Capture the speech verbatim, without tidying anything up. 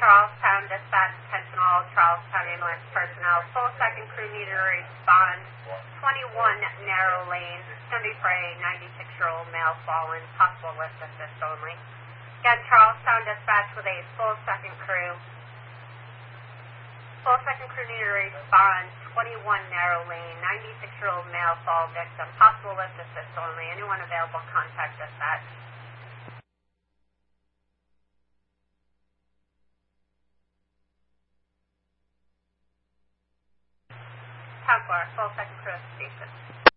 Charlestown Dispatch, attention all Charlestown ambulance personnel. Full second crew need to respond. twenty-one narrow lane, Sunday Fray, ninety-six-year-old male fallen, possible lift assist only. Again, Charlestown Dispatch with a full second crew. Full second crew need to respond. twenty-one narrow lane, ninety-six-year-old male fall victim, possible lift assist only. Anyone available, contact dispatch. Town Floor, full second crew at the station.